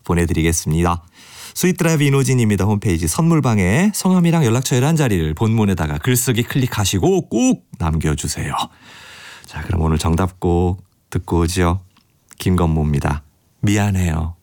보내드리겠습니다. 스윗드라이브 이노진입니다. 홈페이지 선물방에 성함이랑 연락처 11자리를 본문에다가 글쓰기 클릭하시고 꼭 남겨주세요. 자, 그럼 오늘 정답곡 듣고 오죠. 김건모입니다. 미안해요.